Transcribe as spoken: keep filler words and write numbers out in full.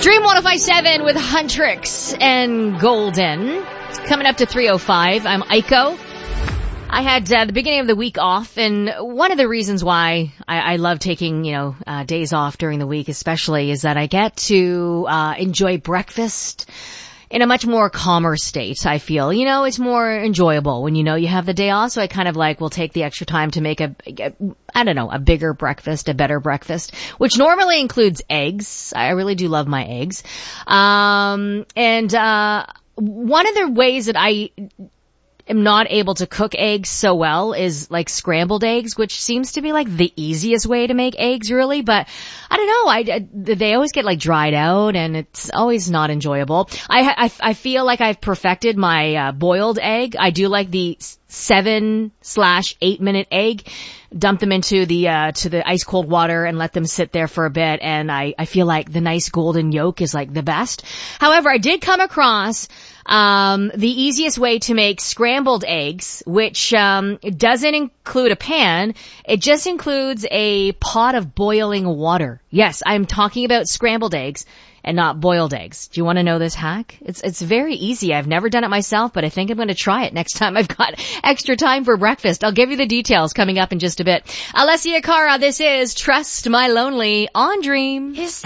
Dream one oh five point seven with Huntrix and Golden. Coming up to three oh five. I'm Aiko. I had uh, the beginning of the week off, and one of the reasons why I, I love taking, you know, uh, days off during the week especially is that I get to uh, enjoy breakfast in a much more calmer state, I feel. You know, it's more enjoyable when you know you have the day off, so I kind of like will take the extra time to make a, a I don't know, a bigger breakfast, a better breakfast, which normally includes eggs. I really do love my eggs. Um, and uh one of the ways that I am not able to cook eggs so well is like scrambled eggs, which seems to be like the easiest way to make eggs really, but I don't know, I, I they always get like dried out and it's always not enjoyable. I I, I feel like I've perfected my uh, boiled egg. I do like the seven slash eight minute egg. Dump them into the, uh, to the ice cold water and let them sit there for a bit. And I, I feel like the nice golden yolk is like the best. However, I did come across, um, the easiest way to make scrambled eggs, which, um, doesn't include a pan. It just includes a pot of boiling water. Yes, I'm talking about scrambled eggs and not boiled eggs. Do you want to know this hack? It's it's very easy. I've never done it myself, but I think I'm going to try it next time I've got extra time for breakfast. I'll give you the details coming up in just a bit. Alessia Cara, this is Trust My Lonely on Dream.